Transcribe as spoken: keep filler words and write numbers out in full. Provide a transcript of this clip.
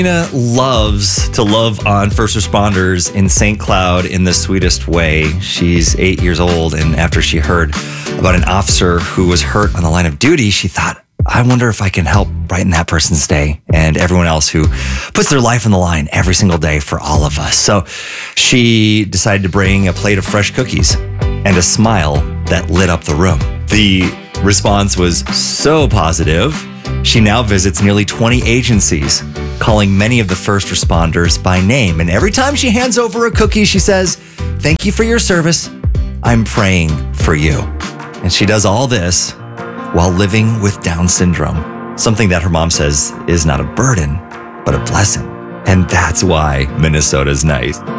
Nina loves to love on first responders in Saint Cloud in the sweetest way. She's eight years old, and after she heard about an officer who was hurt on the line of duty, she thought, I wonder if I can help brighten that person's day and everyone else who puts their life on the line every single day for all of us. So she decided to bring a plate of fresh cookies and a smile that lit up the room. The response was so positive, she now visits nearly twenty agencies, calling many of the first responders by name. And every time she hands over a cookie, she says, thank you for your service. I'm praying for you. And she does all this while living with Down syndrome, something that her mom says is not a burden, but a blessing. And that's why Minnesota's nice.